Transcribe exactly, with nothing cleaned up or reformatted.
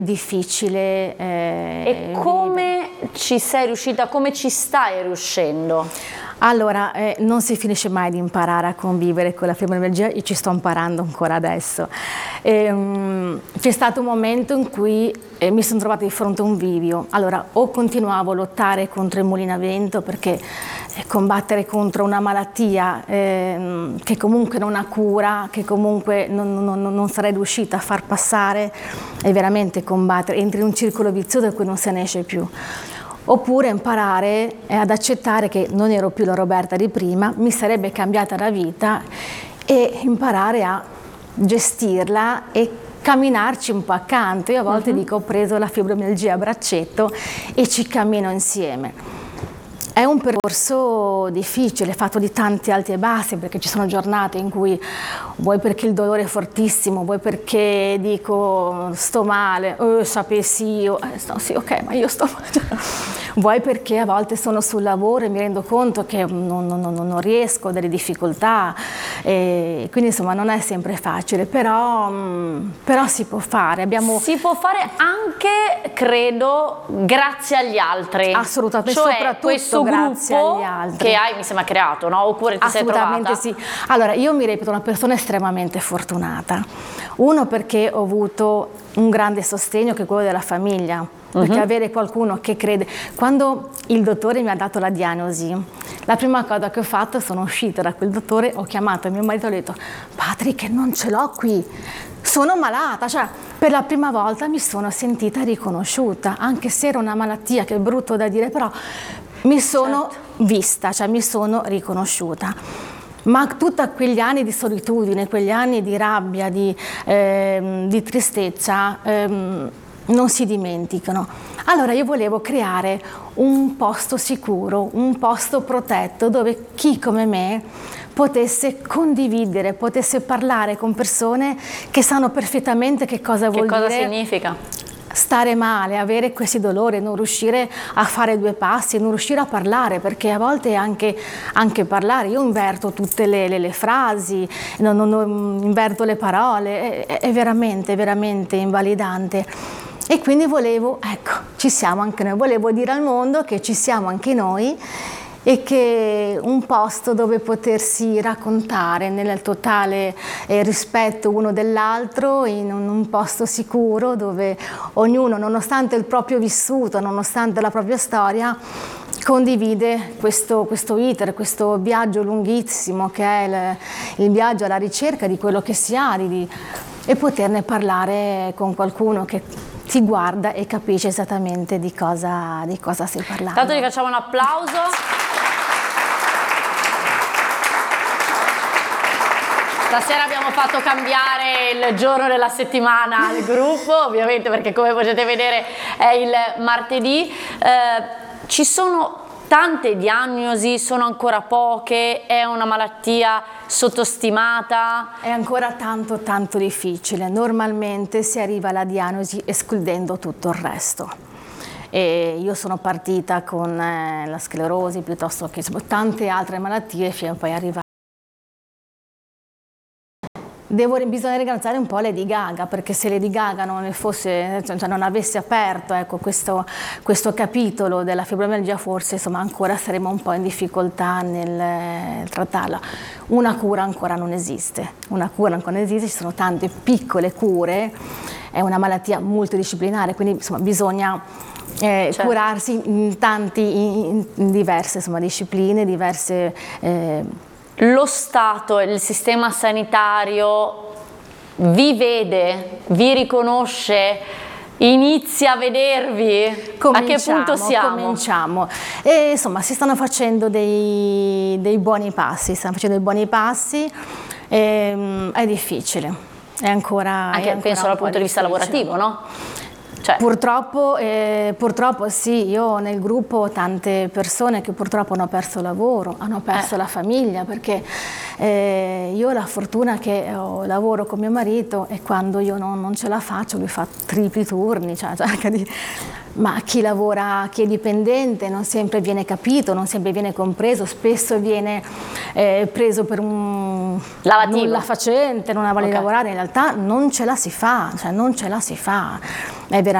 difficile. Eh, e come ci sei riuscita, come ci stai riuscendo? Allora, eh, non si finisce mai di imparare a convivere con la fibromialgia, io ci sto imparando ancora adesso. Ehm, c'è stato un momento in cui eh, mi sono trovata di fronte a un bivio. Allora, o continuavo a lottare contro il mulino a vento, perché eh, combattere contro una malattia eh, che comunque non ha cura, che comunque non, non, non sarei riuscita a far passare, è veramente combattere, entri in un circolo vizioso da cui non se ne esce più. Oppure imparare ad accettare che non ero più la Roberta di prima, mi sarebbe cambiata la vita e imparare a gestirla e camminarci un po' accanto. Io a volte uh-huh. dico ho preso la fibromialgia a braccetto e ci cammino insieme. È un percorso difficile, fatto di tanti alti e bassi, perché ci sono giornate in cui, vuoi perché il dolore è fortissimo, vuoi perché dico sto male, oh, sapessi io, eh, no, sì, ok, ma io sto male, vuoi perché a volte sono sul lavoro e mi rendo conto che non, non, non, non riesco, ho delle difficoltà, e quindi insomma non è sempre facile, però, però si può fare. Abbiamo... Si può fare anche, credo, grazie agli altri. Assolutamente, cioè, soprattutto questo grazie gruppo agli altri. Che hai, mi sembra, creato, no? Oppure ti sei trovata? Assolutamente sì. Allora, io mi reputo una persona estremamente fortunata. Uno, perché ho avuto un grande sostegno, che è quello della famiglia, perché uh-huh. avere qualcuno che crede. Quando il dottore mi ha dato la diagnosi, la prima cosa che ho fatto, sono uscita da quel dottore, ho chiamato mio marito e ho detto: Patrick, non ce l'ho qui, sono malata. Cioè, per la prima volta mi sono sentita riconosciuta, anche se era una malattia, che è brutto da dire, però mi sono certo. vista, cioè mi sono riconosciuta. Ma tutti quegli anni di solitudine, quegli anni di rabbia, di, ehm, di tristezza, ehm, non si dimenticano. Allora io volevo creare un posto sicuro, un posto protetto, dove chi come me potesse condividere, potesse parlare con persone che sanno perfettamente che cosa vuol dire. Che cosa dire significa? Stare male, avere questi dolori, non riuscire a fare due passi, non riuscire a parlare, perché a volte anche, anche parlare, io inverto tutte le, le, le frasi, non, non, non inverto le parole, è, è veramente, veramente invalidante. E quindi volevo, ecco, ci siamo anche noi, volevo dire al mondo che ci siamo anche noi, e che un posto dove potersi raccontare nel totale eh, rispetto uno dell'altro, in un, un posto sicuro dove ognuno, nonostante il proprio vissuto, nonostante la propria storia, condivide questo, questo iter, questo viaggio lunghissimo che è il, il viaggio alla ricerca di quello che si ha, di, e poterne parlare con qualcuno che ti guarda e capisce esattamente di cosa, di cosa stai parlando. Tanto gli facciamo un applauso. Stasera abbiamo fatto cambiare il giorno della settimana al gruppo, ovviamente, perché come potete vedere è il martedì. Eh, ci sono tante diagnosi, sono ancora poche, è una malattia sottostimata? È ancora tanto tanto difficile. Normalmente si arriva alla diagnosi escludendo tutto il resto. E io sono partita con eh, la sclerosi, piuttosto che insomma, tante altre malattie, fino a poi arrivare. Devo, bisogna ringraziare un po' Lady Gaga, perché se Lady Gaga non, fosse, cioè non avesse aperto ecco, questo, questo capitolo della fibromialgia, forse insomma, ancora saremmo un po' in difficoltà nel trattarla. Una cura ancora non esiste, una cura ancora non esiste, ci sono tante piccole cure, è una malattia multidisciplinare, quindi insomma, bisogna eh, certo. curarsi in, tanti, in, in diverse insomma, discipline, diverse... Eh, Lo Stato e il sistema sanitario vi vede, vi riconosce, inizia a vedervi? Cominciamo, a che punto siamo? Cominciamo. E, insomma, si stanno facendo dei, dei buoni passi, stanno facendo dei buoni passi, e, è difficile, è ancora... Anche è ancora penso dal punto di vista lavorativo, no? Cioè. Purtroppo, eh, purtroppo sì, io ho nel gruppo ho tante persone che purtroppo hanno perso il lavoro, hanno perso eh. la famiglia, perché eh, io ho la fortuna che ho, lavoro con mio marito e quando io non, non ce la faccio lui fa tripli turni, cioè, cerca di... ma chi lavora, chi è dipendente non sempre viene capito, non sempre viene compreso, spesso viene eh, preso per un, Lavativo. nulla facente, non ha voglia di Ok. lavorare, in realtà non ce la si fa, cioè non ce la si fa, è